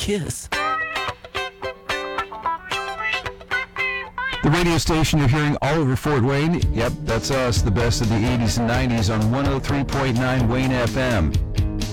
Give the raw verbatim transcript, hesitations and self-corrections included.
Kiss. The radio station you're hearing all over Fort Wayne, yep, that's us, the best of the eighties and nineties on one oh three point nine Wayne F M.